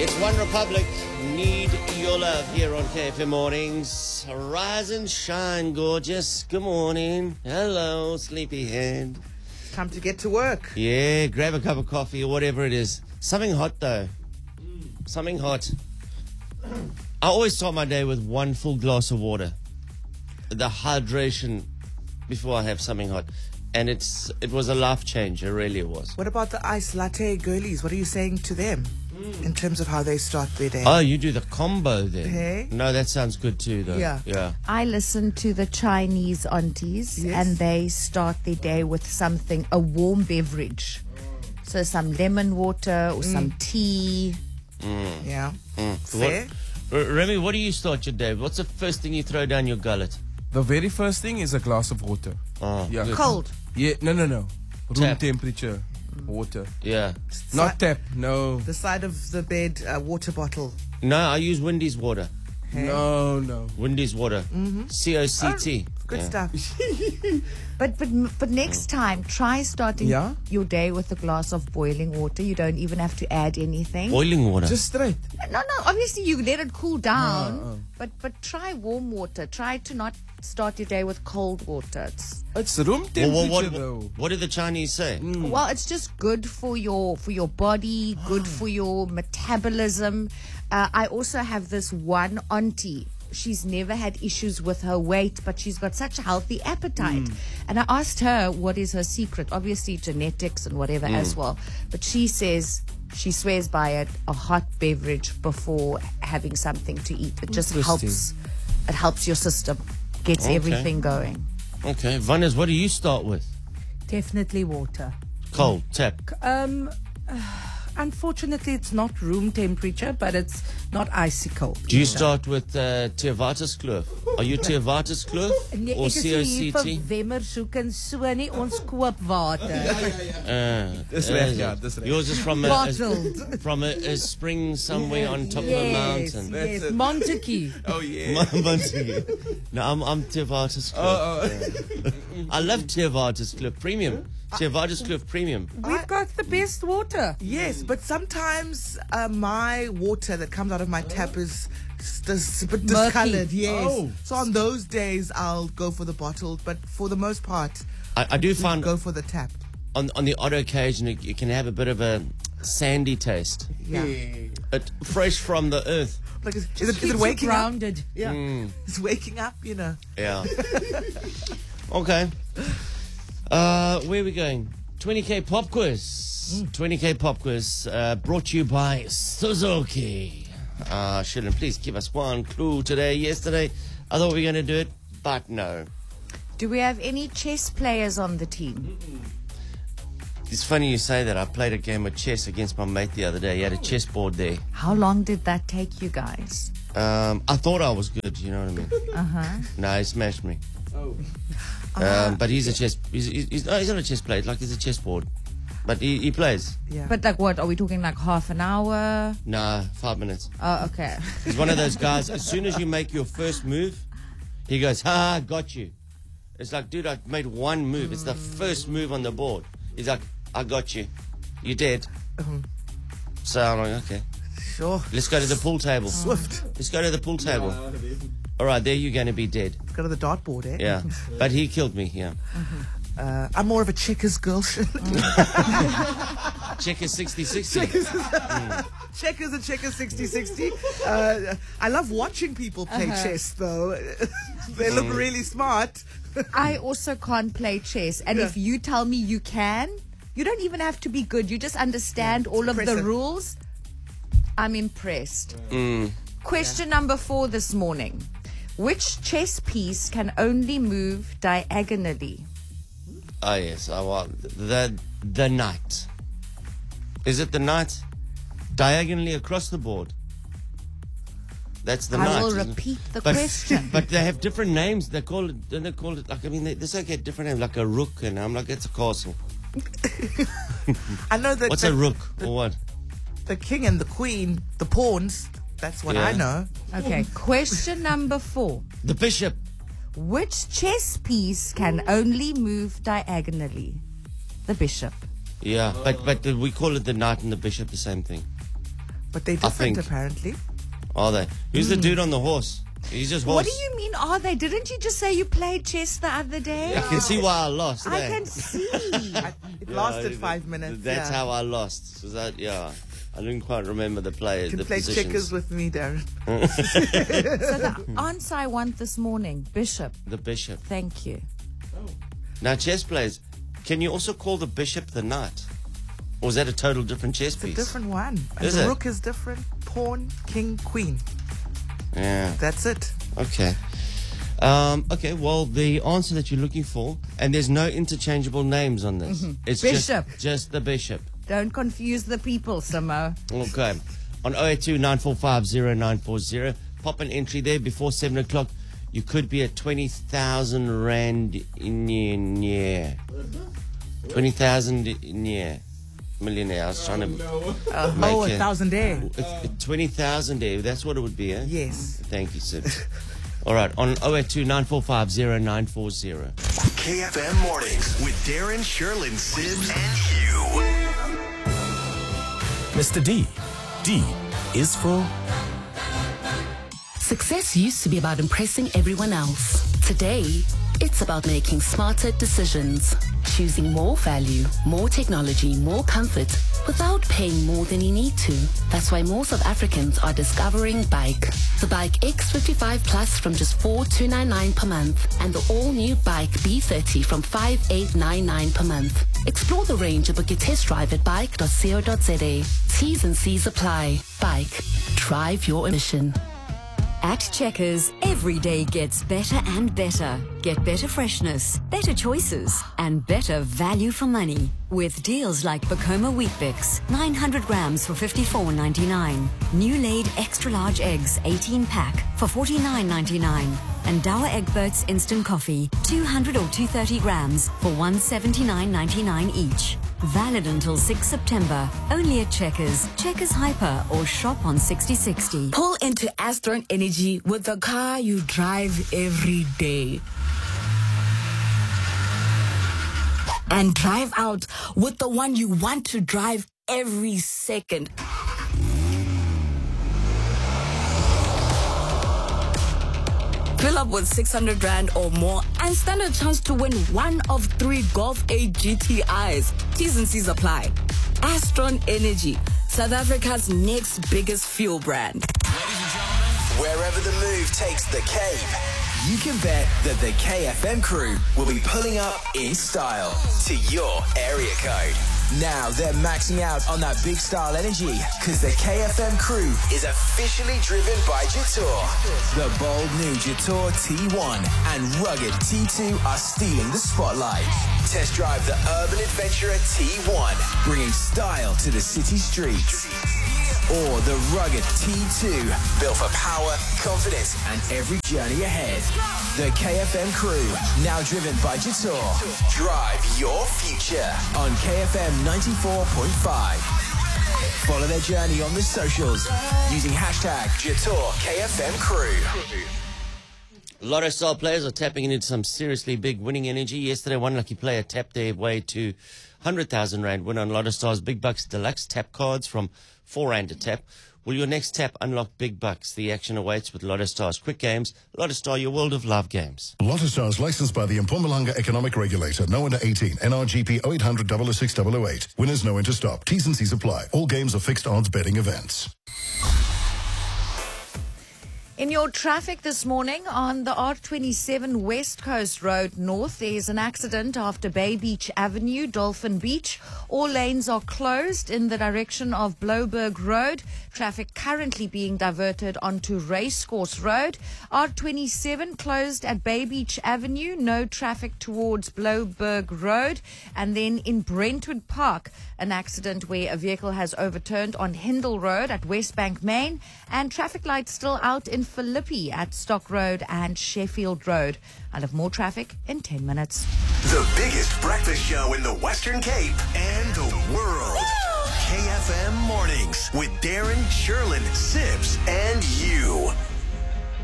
It's One Republic. Need your love here on KFM Mornings. Rise and shine, gorgeous. Good morning. Hello, sleepyhead. Time to get to work. Yeah, grab a cup of coffee or whatever it is. Something hot, though. Something hot. I always start my day with one full glass of water. The hydration before I have something hot. And it was a life changer, really it was. What about the ice latte girlies? What are you saying to them in terms of how they start their day? Oh, you do the combo then. Hey? No, that sounds good too, though. Yeah. I listen to the Chinese aunties, Yes. and they start their day with something, a warm beverage. So some lemon water or some tea. Yeah. Fair. Remy, what do you start your day? What's the first thing you throw down your gullet? The very first thing is a glass of water. Oh, Yeah. good. Cold. Yeah, no. Room Tap. temperature water. Yeah. Not tap, no. The side of the bed water bottle. No, I use Windy's water. No. Windy's water. COCT. Good Yeah. stuff. But next time, try starting Yeah? your day with a glass of boiling water. You don't even have to add anything. Boiling water. Just straight. No, obviously you let it cool down. But try warm water. Try to not start your day with cold water. It's room temperature though. what did the Chinese say? Well, it's just good for your body, good for your metabolism. I also have this one auntie. She's never had issues with her weight, but she's got such a healthy appetite. And I asked her what is her secret. Obviously genetics and whatever as well. But she says she swears by it, a hot beverage before having something to eat. It just helps. It helps your system, gets Okay. everything going. Okay. Vanessa, what do you start with? Definitely water. Cold, tap. Unfortunately, it's not room temperature, but it's not icy cold. Do you start with Theewaterskloof? Are you Theewaterskloof Nee, or ek is nie hier vir COCT? wemmer soek en so nie, ons koop water. Dis reg, ja, dis reg. Yours is from Bottled. from a spring somewhere on top of a mountain. Yes, it. Montague. Oh yeah. No, I'm Theewaterskloof. I love Theewaterskloof Premium. Theewaterskloof Premium. We've got the best water. Yes, but sometimes my water that comes out of my tap is a bit discolored. Yes. Oh. So on those days, I'll go for the bottled, but for the most part, I do find go for the tap. on the odd occasion it can have a bit of a sandy taste. Yeah. But fresh from the earth. Like, is Keeps it you waking up? grounded. Yeah. It's waking up, you know. Yeah. Okay. Where are we going? 20k pop quiz. 20k pop quiz brought to you by Suzuki. Shilin, please give us one clue today. Yesterday, I thought we were going to do it, but no. Do we have any chess players on the team? It's funny you say that. I played a game of chess against my mate the other day. He had a chessboard there. How long did that take you guys? I thought I was good, you know what I mean? No, he smashed me. But he's a chess. He's not a chess player. Like he's a chessboard, but he plays. Yeah. But like what? Are we talking like half an hour? Nah, 5 minutes. Oh, okay. He's one of those guys. As soon as you make your first move, he goes, "Ha, got you." It's like, dude, I made one move. It's the first move on the board. He's like, "I got you. You dead." So I'm like, okay, Sure. let's go to the pool table. Swift. Let's go to the pool table. All right, there you're going to be dead. Let's go to the dartboard, eh? Yeah, but he killed me. Yeah, I'm more of a checkers girl. checker 60-60. Checkers and checkers 60-60. I love watching people play chess, though. They look really smart. I also can't play chess. And if you tell me you can, you don't even have to be good. You just understand all of the impressive. rules. I'm impressed. Question number 4 this morning. Which chess piece can only move diagonally? Oh yes, I want the knight. Is it the knight? Diagonally across the board. That's the I knight. will isn't it? repeat the But- question. But they have different names. They call it like, I mean, they say get different names, like a rook, and I'm like, it's a castle. I know that What's a rook or what? the king and the queen, the pawns, that's what I Yeah. know. Okay, question number 4. The bishop. Which chess piece can only move diagonally? The bishop. Yeah, but we call it the knight and the bishop the same thing. But they're I think. different, apparently. Are they? Who's the dude on the horse? He's just horse. What do you mean, are they? Didn't you just say you played chess the other day? I can see why I lost. I eh? can see. It lasted 5 minutes. That's how I lost. So that, I didn't quite remember the players. You can the play positions. checkers with me, Darren. So the answer I want this morning, Bishop. The bishop. Thank you. Now, chess players, can you also call the bishop the knight? Or is that a total different chess It's a piece? different one. And Is the it? rook is different. Pawn, king, queen. Yeah. That's it. Okay. Okay, well, the answer that you're looking for, and there's no interchangeable names on this. It's Bishop. Just the bishop. Don't confuse the people, Simo. Okay. On 082-945-0940, pop an entry there before 7 o'clock. You could be a 20,000 rand millionaire. 20,000 millionaire. I was trying to make 1,000 there. 20,000 there. That's what it would be, eh? Yes. Thank you, sir. All right, on 082-945-0940. KFM Mornings with Darren, Sherlyn, Sibs, and you. Mr. D. D is for... Success used to be about impressing everyone else. Today, it's about making smarter decisions. Choosing more value, more technology, more comfort, without paying more than you need to. That's why more South Africans are discovering Bike. The Bike X55 Plus from just $4,299 per month, and the all-new Bike B30 from $5,899 per month. Explore the range and book your test drive at bike.co.za. T's and C's apply. Bike. Drive your mission. At Checkers, every day gets better and better. Get better freshness, better choices, and better value for money. With deals like Bacoma Wheat Bix, 900 grams for $54.99. New laid extra large eggs, 18 pack for $49.99. And Dower Egberts Instant Coffee, 200 or 230 grams for $179.99 each. Valid until 6 September. Only at Checkers, Checkers Hyper, or shop on 6060. Pull into Astron Energy with the car you drive every day. And drive out with the one you want to drive every second. Fill up with 600 Rand or more and stand a chance to win one of 3 Golf 8 GTIs. T's and C's apply. Astron Energy, South Africa's next biggest fuel brand. Wherever the move takes the Cape, you can bet that the KFM crew will be pulling up in style to your area code. Now they're maxing out on that big style energy because the KFM crew is officially driven by Jatour. The bold new Jatour T1 and rugged T2 are stealing the spotlight. Test drive the urban adventurer T1, bringing style to the city streets. Or the rugged T2, built for power, confidence, and every journey ahead. The KFM crew, now driven by Jatour. Drive your future on KFM 94.5. Follow their journey on the socials using hashtag Jatour KFM crew. Lotto Star players are tapping into some seriously big winning energy. Yesterday, one lucky player tapped their way to 100,000 Rand win on Lotto Star's Big Bucks Deluxe tap cards from 4 Rand a tap. Will your next tap unlock big bucks? The action awaits with Lotto Star's quick games. Lotto Star, your world of love games. Lotto Stars licensed by the Mpumalanga Economic Regulator. No under 18. NRGP 0800 006 008. Winners know when to stop. T's and C's apply. All games are fixed odds betting events. In your traffic this morning on the R27 West Coast Road North, there's an accident after Bay Beach Avenue, Dolphin Beach. All lanes are closed in the direction of Blouberg Road. Traffic currently being diverted onto Racecourse Road. R27 closed at Bay Beach Avenue. No traffic towards Blouberg Road. And then in Brentwood Park, an accident where a vehicle has overturned on Hindle Road at Westbank Main. And traffic lights still out in Philippi at Stock Road and Sheffield Road. I'll have more traffic in 10 minutes. The biggest breakfast show in the Western Cape and the world. KFM Mornings with Darren, Sherlyn, Sibs, and you.